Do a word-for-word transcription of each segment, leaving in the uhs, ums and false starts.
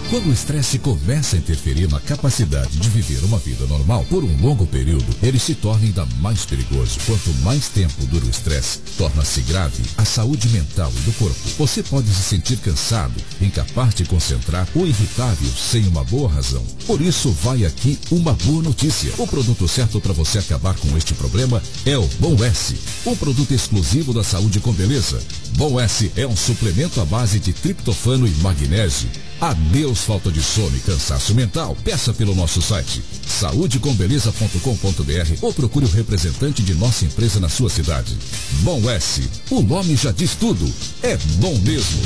Quando o estresse começa a interferir na capacidade de viver uma vida normal por um longo período, ele se torna ainda mais perigoso. Quanto mais tempo dura o estresse, torna-se grave a saúde mental e do corpo. Você pode se sentir cansado, incapaz de concentrar ou irritável sem uma boa razão. Por isso, vai aqui uma boa notícia. O produto certo para você acabar com este problema é o Bom S, um produto exclusivo da Saúde com Beleza. Bom S é um suplemento à base de triptofano e magnésio. Adeus falta de sono e cansaço mental. Peça pelo nosso site saúde com beleza ponto com ponto br ou procure o representante de nossa empresa na sua cidade. Bom S, o nome já diz tudo. É bom mesmo.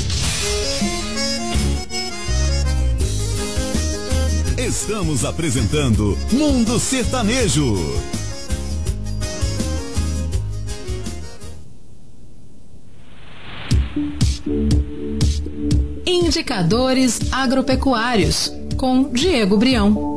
Estamos apresentando Mundo Sertanejo. Indicadores agropecuários, com Diego Brião.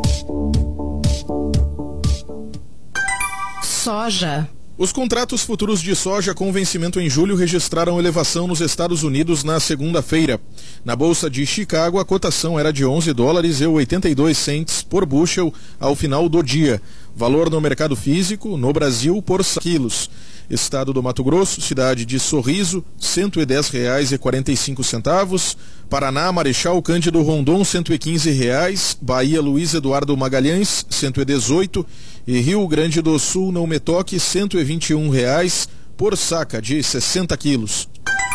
Soja. Os contratos futuros de soja com vencimento em julho registraram elevação nos Estados Unidos na segunda-feira. Na Bolsa de Chicago, a cotação era de onze dólares e oitenta e dois centes por bushel ao final do dia. Valor no mercado físico, no Brasil, por quilos. Estado do Mato Grosso, cidade de Sorriso, cento e dez reais e quarenta e cinco centavos. Paraná, Marechal Cândido Rondon, cento e quinze reais. Bahia, Luiz Eduardo Magalhães, cento e dezoito. E Rio Grande do Sul, Não Me Toque, cento e vinte e um reais por saca de sessenta quilos.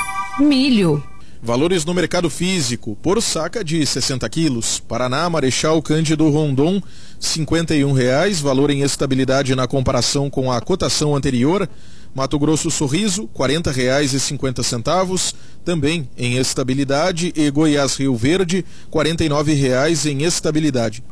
Milho. Valores no mercado físico, por saca de sessenta quilos. Paraná, Marechal Cândido Rondon, cinquenta e um reais, valor em estabilidade na comparação com a cotação anterior. Mato Grosso Sorriso, quarenta reais e cinquenta centavos, também em estabilidade. E Goiás Rio Verde, quarenta e nove reais em estabilidade.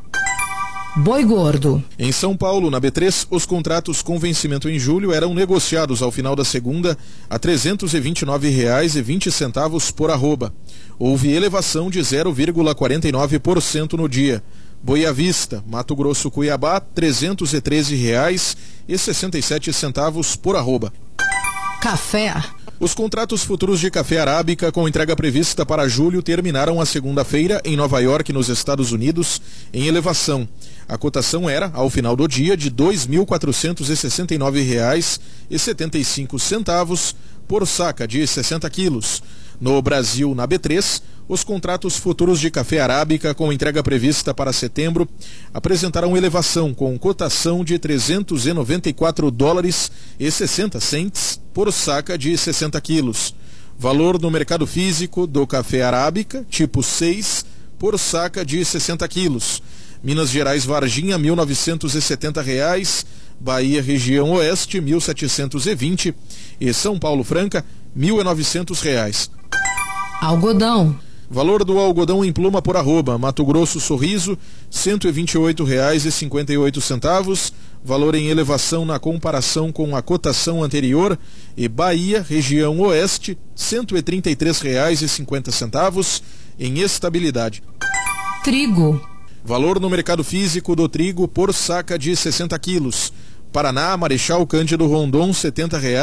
Boi gordo. Em São Paulo, na B três, os contratos com vencimento em julho eram negociados ao final da segunda a trezentos e vinte e nove reais e vinte centavos por arroba. Houve elevação de zero vírgula quarenta e nove por cento no dia. Boi à vista, Mato Grosso Cuiabá, trezentos e treze reais e sessenta e sete centavos por arroba. Café. Os contratos futuros de café arábica com entrega prevista para julho terminaram a segunda-feira em Nova York, nos Estados Unidos, em elevação. A cotação era, ao final do dia, de dois mil quatrocentos e sessenta e nove reais e setenta e cinco centavos por saca de sessenta quilos. No Brasil, na B três, os contratos futuros de café arábica com entrega prevista para setembro apresentaram elevação com cotação de trezentos e noventa e quatro dólares e sessenta centes por saca de sessenta quilos. Valor no mercado físico do café arábica, tipo seis, por saca de sessenta quilos. Minas Gerais Varginha, mil novecentos e setenta reais. Bahia Região Oeste, mil setecentos e vinte. E São Paulo Franca, mil e novecentos reais. Algodão. Valor do algodão em pluma por arroba, Mato Grosso Sorriso, cento e vinte e oito reais e cinquenta e oito centavos, valor em elevação na comparação com a cotação anterior. E Bahia, Região Oeste, cento e trinta e três reais e cinquenta centavos, em estabilidade. Trigo. Valor no mercado físico do trigo por saca de sessenta quilos. Paraná, Marechal Cândido Rondon, setenta reais.